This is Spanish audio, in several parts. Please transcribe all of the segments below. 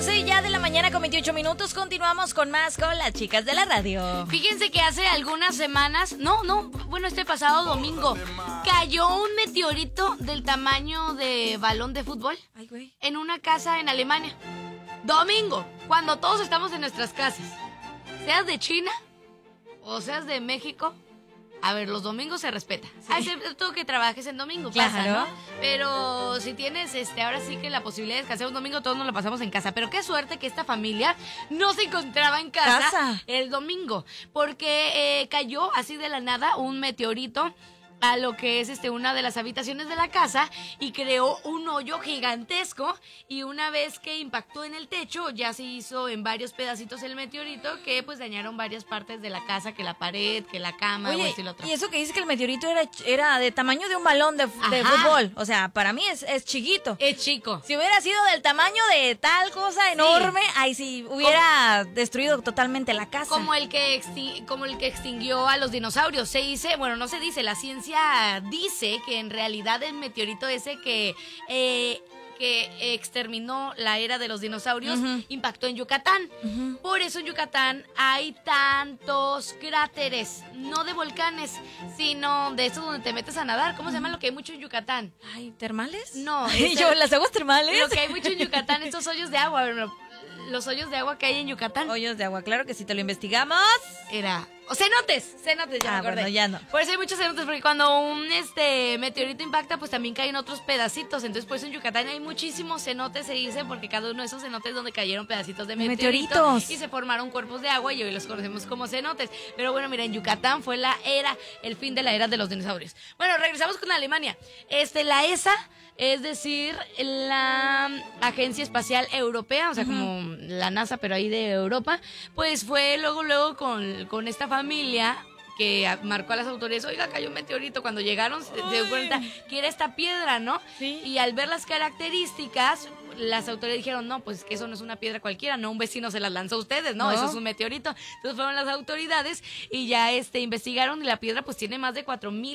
11 ya de la mañana con 28 minutos. Continuamos con más con las chicas de la radio. Fíjense que hace algunas semanas, bueno, este pasado domingo, cayó un meteorito del tamaño de balón de fútbol. Ay, güey. En una casa en Alemania. Domingo, cuando todos estamos en nuestras casas. Seas de China o seas de México. A ver, los domingos se respeta. Sí. Excepto que trabajes en domingo, claro. Pasa, ¿no? Pero si tienes, ahora sí que la posibilidad de descansar un domingo, todos nos lo pasamos en casa. Pero qué suerte que esta familia no se encontraba en casa el domingo. Porque cayó así de la nada un meteorito a lo que es una de las habitaciones de la casa y creó un hoyo gigantesco, y una vez que impactó en el techo ya se hizo en varios pedacitos el meteorito que pues dañaron varias partes de la casa, que la pared, que la cama. Oye, o esto y lo otro. Y eso que dice que el meteorito era de tamaño de un balón de fútbol, o sea, para mí es chiquito. Es chico. Si hubiera sido del tamaño de tal cosa enorme, ahí sí hubiera destruido totalmente la casa. Como el que extinguió a los dinosaurios. Se dice, bueno, no se dice, la ciencia dice que en realidad el meteorito ese que exterminó la era de los dinosaurios impactó en Yucatán. Por eso en Yucatán hay tantos cráteres, no de volcanes, sino de esos donde te metes a nadar. ¿Cómo se llama lo que hay mucho en Yucatán? Ay, ¿termales? No. Yo, las aguas termales. Lo que hay mucho en Yucatán, estos hoyos de agua. Los hoyos de agua que hay en Yucatán. Hoyos de agua, claro que si te lo investigamos. O cenotes, ya me acordé. Bueno, ya no. Por eso hay muchos cenotes, porque cuando un meteorito impacta, pues también caen otros pedacitos. Entonces, por eso en Yucatán hay muchísimos cenotes, se dice, porque cada uno de esos cenotes donde cayeron pedacitos de meteoritos. Y se formaron cuerpos de agua y hoy los conocemos como cenotes. Pero bueno, mira, en Yucatán fue el fin de la era de los dinosaurios. Bueno, regresamos con Alemania. La ESA, es decir, la Agencia Espacial Europea, o sea, como la NASA, pero ahí de Europa, pues fue luego con esta familia que marcó a las autoridades. Oiga, cayó un meteorito. Cuando llegaron se dio cuenta que era esta piedra, ¿no? Sí. Y al ver las características, las autoridades dijeron, no, pues que eso no es una piedra cualquiera, no, un vecino se las lanzó a ustedes, no, eso es un meteorito. Entonces fueron las autoridades y ya investigaron, y la piedra pues tiene más de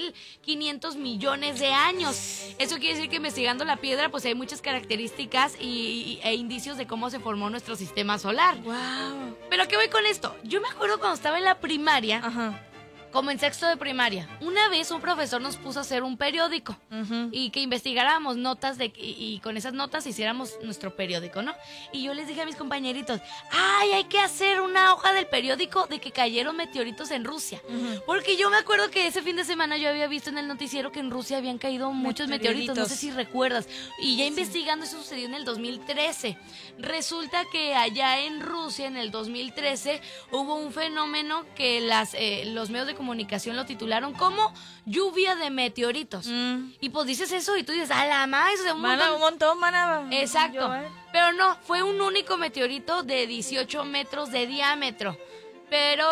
4.500 millones de años. Eso quiere decir que investigando la piedra pues hay muchas características e indicios de cómo se formó nuestro sistema solar. Wow. ¿Pero a qué voy con esto? Yo me acuerdo cuando estaba en la primaria, como en sexto de primaria, una vez un profesor nos puso a hacer un periódico y que investigáramos notas y con esas notas hiciéramos nuestro periódico, ¿no? Y yo les dije a mis compañeritos, hay que hacer una hoja del periódico de que cayeron meteoritos en Rusia. Porque yo me acuerdo que ese fin de semana yo había visto en el noticiero que en Rusia habían caído muchos meteoritos, no sé si recuerdas. Y ya investigando, eso sucedió en el 2013. Resulta que allá en Rusia, en el 2013, hubo un fenómeno que los medios de comunicación lo titularon como lluvia de meteoritos. Y pues dices eso y tú dices, a la más, un montón. Exacto. Llover. Pero no, fue un único meteorito de 18 metros de diámetro. Pero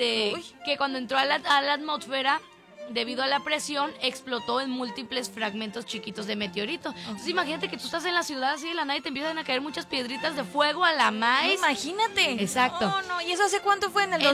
que cuando entró a la atmósfera, debido a la presión, explotó en múltiples fragmentos chiquitos de meteorito. Entonces imagínate que tú estás en la ciudad así de la nada y te empiezan a caer muchas piedritas de fuego a la maíz. Imagínate. Exacto. No, ¿y eso hace cuánto fue? En el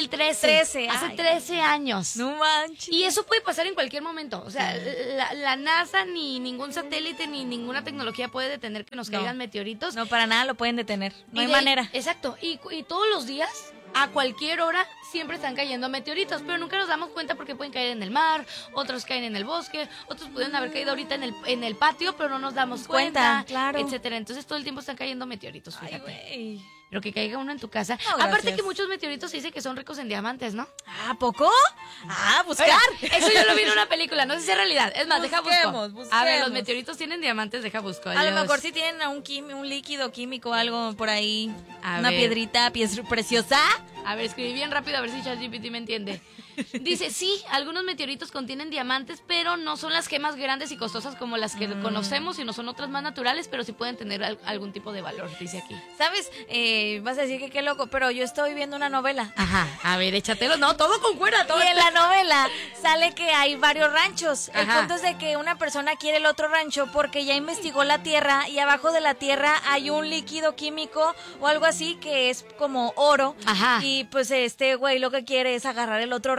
2013. Hace 13 años. No manches. Y eso puede pasar en cualquier momento. O sea, la NASA ni ningún satélite ni ninguna tecnología puede detener que nos caigan meteoritos. No, para nada lo pueden detener. No hay manera. Exacto. Y todos los días, a cualquier hora, siempre están cayendo meteoritos, pero nunca nos damos cuenta porque pueden caer en el mar, otros caen en el bosque, otros pudieron haber caído ahorita en el patio, pero no nos damos cuenta, claro, etcétera. Entonces todo el tiempo están cayendo meteoritos, fíjate. Ay, pero que caiga uno en tu casa. No, aparte que muchos meteoritos se dice que son ricos en diamantes, ¿no? ¿A poco? Buscar. Oiga, eso yo lo vi en una película, no sé si es realidad. Es más, deja busco. Busquemos. A ver, los meteoritos tienen diamantes, deja busco. A lo mejor sí tienen un líquido químico, algo por ahí. A una ver. piedrita preciosa. A ver, escribí bien rápido a ver si ChatGPT me entiende. Dice, sí, algunos meteoritos contienen diamantes, pero no son las gemas grandes y costosas como las que conocemos, sino son otras más naturales, pero sí pueden tener algún tipo de valor, dice aquí. ¿Sabes? Vas a decir que qué loco, pero yo estoy viendo una novela. Ajá, a ver, échatelo. No, todo concuerda, todo. Y en la novela sale que hay varios ranchos. El Ajá. punto es de que una persona quiere el otro rancho porque ya investigó la tierra y abajo de la tierra hay un líquido químico o algo así que es como oro. Ajá. Y pues este güey lo que quiere es agarrar el otro rancho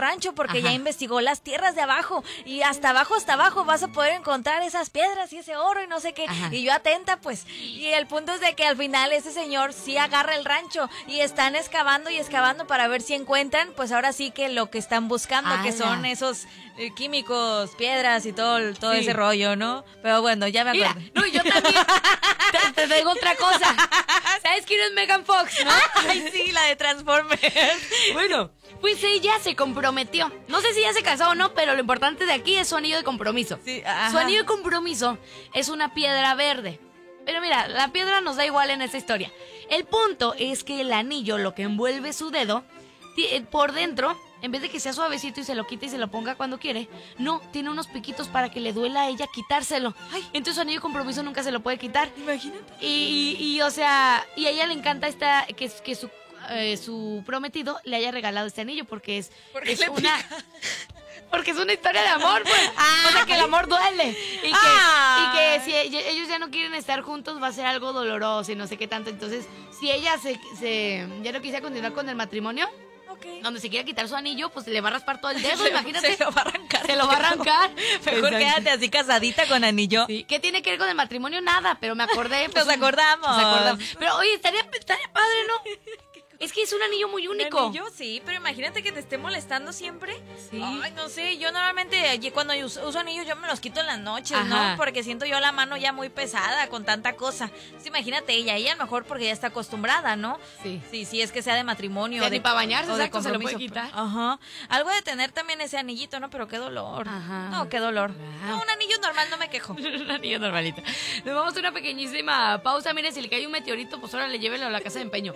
rancho porque Ajá. ya investigó las tierras de abajo y hasta abajo vas a poder encontrar esas piedras y ese oro y no sé qué. Ajá. Y yo atenta, pues. Y el punto es de que al final ese señor sí agarra el rancho y están excavando y excavando para ver si encuentran, pues ahora sí que lo que están buscando, que son esos químicos, piedras y todo Sí. ese rollo, ¿no? Pero bueno, ya me Mira, acuerdo. no, y yo también te digo otra cosa. ¿Sabes quién es Megan Fox, no? Ay, sí, la de Transformers. Bueno, pues ella se comprometió. No sé si ya se casó o no, pero lo importante de aquí es su anillo de compromiso. Sí, ajá. Su anillo de compromiso es una piedra verde. Pero mira, la piedra nos da igual en esta historia. El punto es que el anillo, lo que envuelve su dedo, por dentro, en vez de que sea suavecito y se lo quite y se lo ponga cuando quiere, no, tiene unos piquitos para que le duela a ella quitárselo. Ay. Entonces su anillo de compromiso nunca se lo puede quitar. Imagínate. O sea, y a ella le encanta que su prometido le haya regalado este anillo porque es porque es una historia de amor, pues. O sea, que el amor duele. Y que si ellos ya no quieren estar juntos va a ser algo doloroso y no sé qué tanto. Entonces, si ella ya no quisiera continuar con el matrimonio, Okay. donde se quiera quitar su anillo, pues le va a raspar todo el dedo, imagínate. Se lo va a arrancar. Se lo va a arrancar. Mejor Exacto. quédate así casadita con anillo. Sí. ¿Qué tiene que ver con el matrimonio? Nada, pero me acordé. Pues, Nos acordamos. Pero oye, estaría padre, ¿no? Es que es un anillo muy único. ¿Un anillo? Sí, pero imagínate que te esté molestando siempre. Sí. Ay, no sé, yo normalmente cuando uso anillos yo me los quito en las noches, Ajá. ¿no? Porque siento yo la mano ya muy pesada con tanta cosa. Entonces, imagínate ella a lo mejor porque ya está acostumbrada, ¿no? Sí. Sí, es que sea de matrimonio. O sea, de, ni para bañarse, o de exacto, se lo puede compromiso. quitar. Ajá. Algo de tener también ese anillito, ¿no? Pero qué dolor. Ajá. No, qué dolor. Wow. No, un anillo normal no me quejo. Un anillo normalito. Nos vamos a una pequeñísima pausa. Miren, si le cae un meteorito, pues ahora le llévelo a la casa de empeño.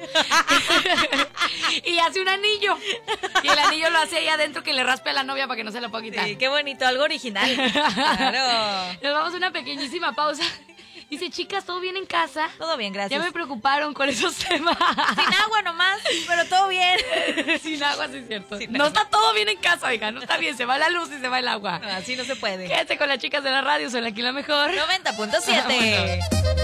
Y hace un anillo. Y el anillo lo hace ahí adentro que le raspe a la novia para que no se lo pueda quitar. Sí, qué bonito, algo original. Claro. Nos vamos a una pequeñísima pausa. Dice, chicas, ¿todo bien en casa? Todo bien, gracias. Ya me preocuparon con esos temas. Sin agua nomás, pero todo bien. Sin agua, sí es cierto. Sin No agua. está todo bien en casa, oiga. No está bien. Se va la luz y se va el agua. Así no se puede. Quédate con las chicas de la radio. Son aquí la mejor. 90.7.